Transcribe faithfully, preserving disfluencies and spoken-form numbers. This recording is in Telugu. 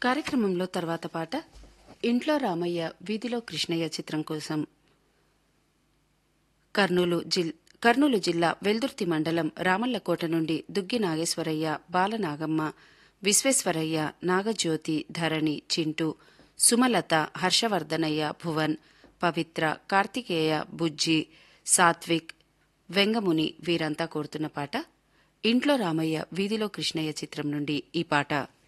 కార్యక్రమంలో తర్వాత పాట ఇంట్లో రామయ్య వీధిలో కృష్ణయ్య చిత్రం కోసం కర్నూలు జిల్ కర్నూలు జిల్లా వెల్దుర్తి మండలం రామల్లకోట నుండి దుగ్గి నాగేశ్వరయ్య బాలనాగమ్మ విశ్వేశ్వరయ్య నాగజ్యోతి ధరణి చింటూ సుమలత హర్షవర్ధనయ్య భువన్ పవిత్ర కార్తికేయ బుజ్జి సాత్విక్ వెంగముని వీరంతా కోరుతున్న పాట ఇంట్లో రామయ్య వీధిలో కృష్ణయ్య చిత్రం నుండి ఈ పాట.